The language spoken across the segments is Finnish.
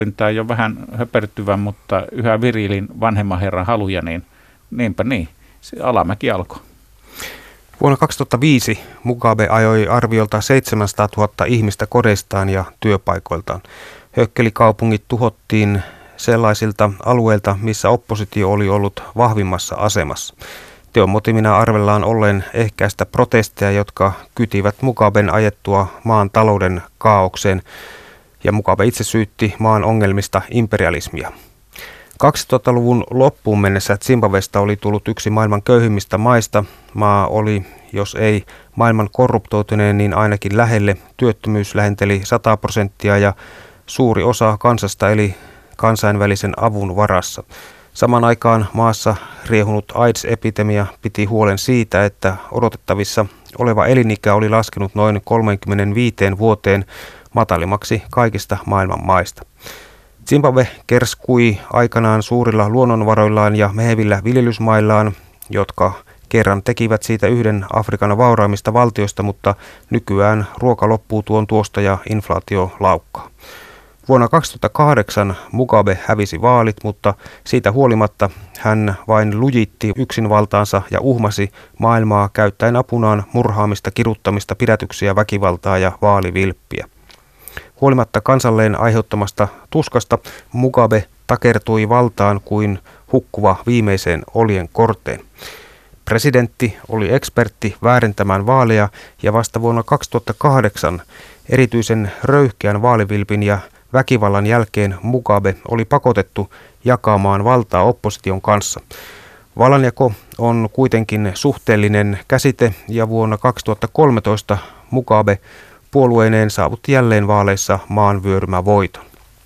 Tämä on jo vähän höpertyvä, mutta yhä virilin vanhemman herran haluja, niin niinpä niin, se alamäki alkoi. Vuonna 2005 Mugabe ajoi arviolta 700 000 ihmistä kodeistaan ja työpaikoiltaan. Hökkelikaupungit tuhottiin sellaisilta alueilta, missä oppositio oli ollut vahvimmassa asemassa. Teon motiivina arvellaan olleen ehkäistä protesteja, jotka kytivät Mugaben ajettua maan talouden kaaukseen, ja Mugabe itse syytti maan ongelmista imperialismia. 2000-luvun loppuun mennessä Zimbabwesta oli tullut yksi maailman köyhimmistä maista. Maa oli, jos ei maailman korruptoituneen, niin ainakin lähelle. Työttömyys lähenteli 100% ja suuri osa kansasta eli kansainvälisen avun varassa. Samaan aikaan maassa riehunut AIDS-epidemia piti huolen siitä, että odotettavissa oleva elinikä oli laskenut noin 35 vuoteen matalimmaksi kaikista maailman maista. Zimbabwe kerskui aikanaan suurilla luonnonvaroillaan ja mehevillä viljelysmaillaan, jotka kerran tekivät siitä yhden Afrikan vauraimmista valtioista, mutta nykyään ruoka loppuu tuon tuosta ja inflaatio laukkaa. Vuonna 2008 Mugabe hävisi vaalit, mutta siitä huolimatta hän vain lujitti yksinvaltaansa ja uhmasi maailmaa käyttäen apunaan murhaamista, kiduttamista, pidätyksiä, väkivaltaa ja vaalivilppiä. Huolimatta kansalleen aiheuttamasta tuskasta Mugabe takertui valtaan kuin hukkuva viimeiseen oljen korteen. Presidentti oli ekspertti väärentämään vaaleja ja vasta vuonna 2008 erityisen röyhkeän vaalivilpin ja väkivallan jälkeen Mugabe oli pakotettu jakamaan valtaa opposition kanssa. Vallanjako on kuitenkin suhteellinen käsite ja vuonna 2013 Mugabe puolueineen saavutti jälleen vaaleissa maanvyörymävoiton.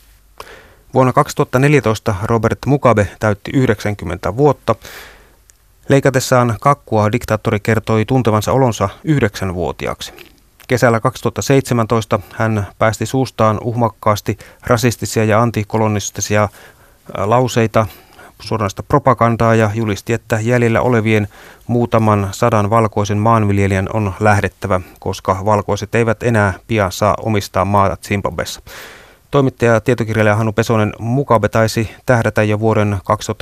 Vuonna 2014 Robert Mugabe täytti 90 vuotta. Leikatessaan kakkua diktaattori kertoi tuntevansa olonsa 9-vuotiaaksi. Kesällä 2017 hän päästi suustaan uhmakkaasti rasistisia ja antikolonistisia lauseita, suoranaista propagandaa ja julisti, että jäljellä olevien muutaman sadan valkoisen maanviljelijän on lähdettävä, koska valkoiset eivät enää pian saa omistaa maata Zimbabwessa. Toimittaja ja tietokirjailija Hannu Pesonen, Mugabe taisi tähdätä jo vuoden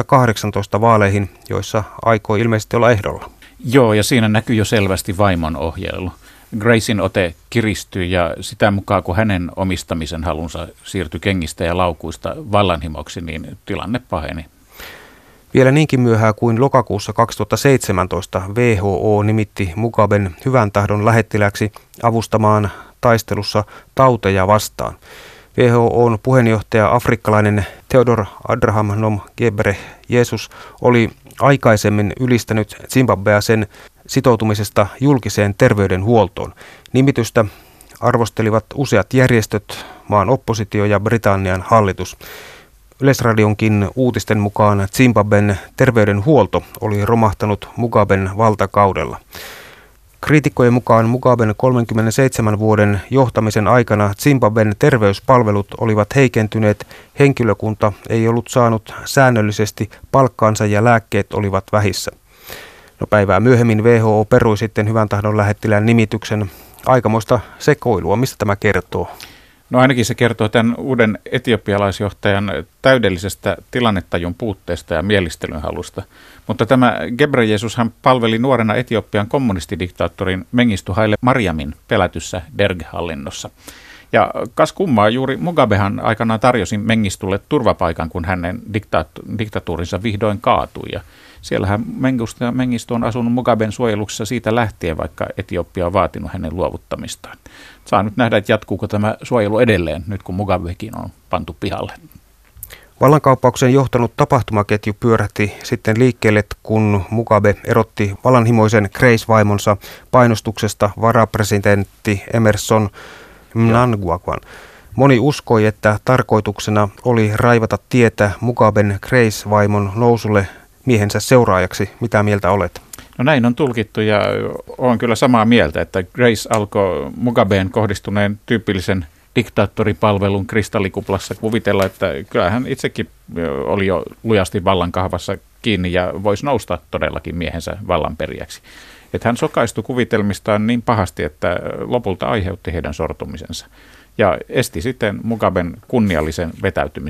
2018 vaaleihin, joissa aikoi ilmeisesti olla ehdolla. Joo, ja siinä näkyy jo selvästi vaimon ohjeilu. Gracen ote kiristyi ja sitä mukaan, kun hänen omistamisen halunsa siirtyi kengistä ja laukuista vallanhimoksi, niin tilanne paheni. Vielä niinkin myöhään kuin lokakuussa 2017 WHO nimitti Mugaben hyvän tahdon lähettiläksi avustamaan taistelussa tauteja vastaan. WHO:n puheenjohtaja afrikkalainen Theodore Abraham Ghebreyesus oli aikaisemmin ylistänyt Zimbabwea sen sitoutumisesta julkiseen terveydenhuoltoon. Nimitystä arvostelivat useat järjestöt, maan oppositio ja Britannian hallitus. Yleisradionkin uutisten mukaan Zimbabwen terveydenhuolto oli romahtanut Mugaben valtakaudella. Kriitikkojen mukaan Mugaben 37 vuoden johtamisen aikana Zimbabwen terveyspalvelut olivat heikentyneet, henkilökunta ei ollut saanut säännöllisesti palkkaansa ja lääkkeet olivat vähissä. Päivää myöhemmin WHO perui sitten hyvän tahdon lähettilään nimityksen. Aikamoista sekoilua. Mistä tämä kertoo? No ainakin se kertoo tämän uuden etiopialaisjohtajan täydellisestä tilannetajun puutteesta ja mielistelyn halusta. Mutta tämä Ghebreyesus hän palveli nuorena Etiopian kommunistidiktaattorin Mengistu Haile Mariamin pelätyssä Derg-hallinnossa. Ja kas kummaa, juuri Mugabehan aikanaan tarjosi Mengistulle turvapaikan, kun hänen diktatuurinsa vihdoin kaatui. Ja siellähän Mengistu on asunut Mugaben suojeluksessa siitä lähtien, vaikka Etiopia on vaatinut hänen luovuttamistaan. Saa nyt nähdä, että jatkuuko tämä suojelu edelleen, nyt kun Mugabekin on pantu pihalle. Vallankaappauksen johtanut tapahtumaketju pyörähti sitten liikkeelle, kun Mugabe erotti vallanhimoisen Grace-vaimonsa painostuksesta varapresidentti Emerson Mnangagwan. Moni uskoi, että tarkoituksena oli raivata tietä Mugaben Grace-vaimon nousulle miehensä seuraajaksi. Mitä mieltä olet? No näin on tulkittu ja olen kyllä samaa mieltä, että Grace alkoi Mugabeen kohdistuneen tyypillisen diktaattoripalvelun kristallikuplassa kuvitella, että kyllähän itsekin oli jo lujasti vallankahvassa kiinni ja voisi nousta todellakin miehensä vallanperijäksi. Että hän sokaistui kuvitelmistaan niin pahasti, että lopulta aiheutti heidän sortumisensa ja esti sitten Mugaben kunniallisen vetäytymisen.